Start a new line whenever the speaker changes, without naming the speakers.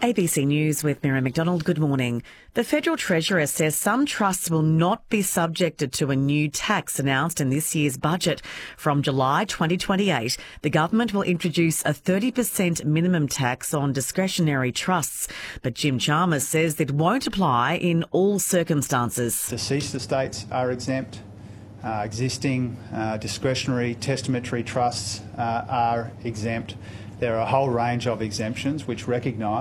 ABC News with Miriam McDonald. Good morning. The Federal Treasurer says some trusts will not be subjected to a new tax announced in this year's budget. From July 2028, the government will introduce a 30% minimum tax on discretionary trusts. But Jim Chalmers says it won't apply in all circumstances.
Deceased estates are exempt. Existing discretionary testamentary trusts are exempt. There are a whole range of exemptions which recognise